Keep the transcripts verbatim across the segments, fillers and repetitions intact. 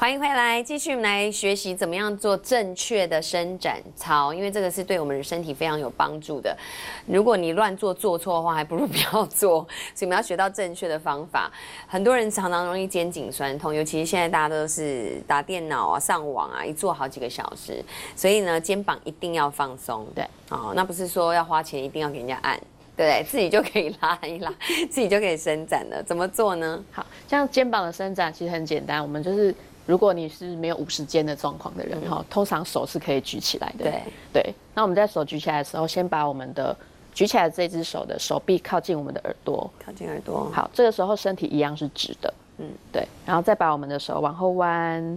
欢迎回来，继续我们来学习怎么样做正确的伸展操，因为这个是对我们的身体非常有帮助的。如果你乱做做错的话，还不如不要做。所以我们要学到正确的方法。很多人常常容易肩颈酸痛，尤其是现在大家都是打电脑啊、上网啊，一坐好几个小时，所以呢，肩膀一定要放松。 对， 哦，那不是说要花钱一定要给人家按。对不对？自己就可以拉一拉，自己就可以伸展了。怎么做呢？ 好，像肩膀的伸展其实很简单，我们就是如果你是没有五十肩的状况的人哈、嗯，通常手是可以举起来的。 对对，那我们在手举起来的时候，先把我们的举起来的这只手的手臂靠近我们的耳朵， 靠近耳朵。 好，这个时候身体一样是直的，嗯，对，然后再把我们的手往后弯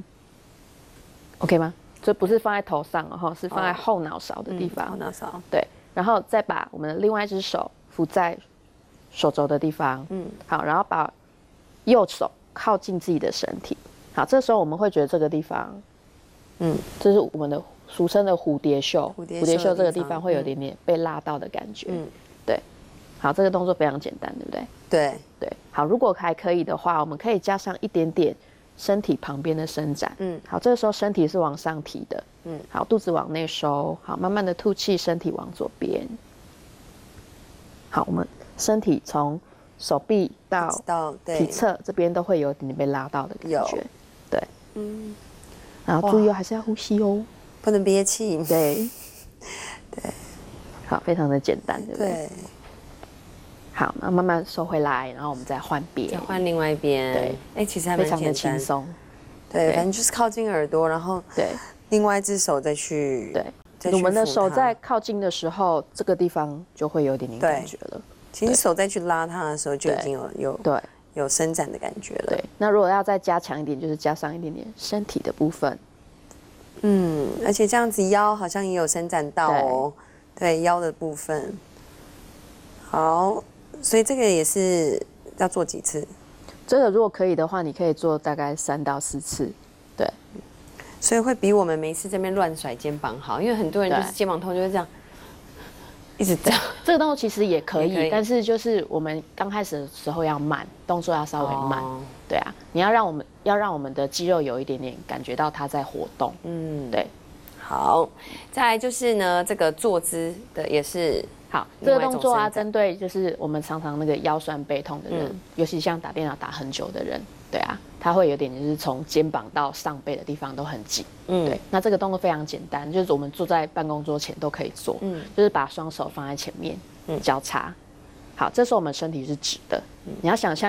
，OK 吗？这不是放在头上哦，是放在后脑勺的地方。 哦嗯、后脑勺。 对。然后再把我们的另外一只手扶在手肘的地方，嗯，好，然后把右手靠近自己的身体，好，这时候我们会觉得这个地方，嗯，这是我们的俗称的蝴蝶袖，蝴蝶袖这个地方会有点点被拉到的感觉，嗯，对，好，这个动作非常简单，对不对？ 对对，好，如果还可以的话，我们可以加上一点点身体旁边的伸展，嗯，好，这个时候身体是往上提的。嗯，好，肚子往内收，好，慢慢的吐气，身体往左边。好，我们身体从手臂到体侧这边都会有一点点被拉到的感觉，对，嗯，然后注意哦，还是要呼吸哦， 不能憋气， 对， 对， 好，非常的简单，对不对？ 对， 好，那慢慢收回来，然后我们再换边， 再换另外一边， 对， 哎，其实还蛮非常的轻松， 对，反正就是靠近耳朵，然后对。 另外一只手再去， 对，我们的手在靠近的时候，这个地方就会有一点点感觉了。 其实手再去拉它的时候，就已经有有对有伸展的感觉了。 对，那如果要再加强一点，就是加上一点点身体的部分。 嗯，而且这样子腰好像也有伸展到哦，对腰的部分。好，所以这个也是要做几次？ 这个如果可以的话，你可以做大概三到四次。对。 所以会比我们每次这边乱甩肩膀好，因为很多人就是肩膀痛就会这样，一直这样。 这个动作其实也可以，可以但是就是我们刚开始的时候要慢，动作要稍微慢。哦、对啊，你要让我们要让我们的肌肉有一点点感觉到它在活动。嗯，对。 好，再来就是呢，这个坐姿的也是好，这个动作啊，针对就是我们常常那个腰酸背痛的人，嗯、尤其像打电脑打很久的人。对啊，它会有点就是从肩膀到上背的地方都很紧，嗯，对。那这个动作非常简单，就是我们坐在办公桌前都可以做，嗯，就是把双手放在前面，嗯，交叉。好，这时候我们身体是直的，嗯、你要想象。